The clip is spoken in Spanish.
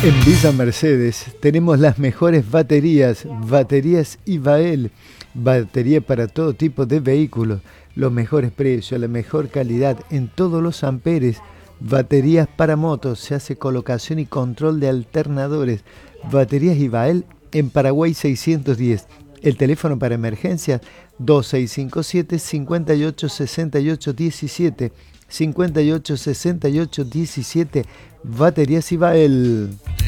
En Villa Mercedes tenemos las mejores baterías, baterías Ivael, batería para todo tipo de vehículos, los mejores precios, la mejor calidad en todos los amperes, baterías para motos, se hace colocación y control de alternadores, baterías Ivael en Paraguay 610. El teléfono para emergencias 2657 58 68 17 58 68 17. Baterías Ivael.